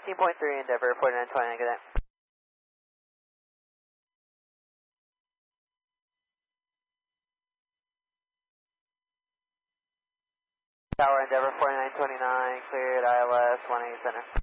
18.3 Endeavor, 4929, good night. Tower Endeavor, 4929, cleared ILS, 18 center.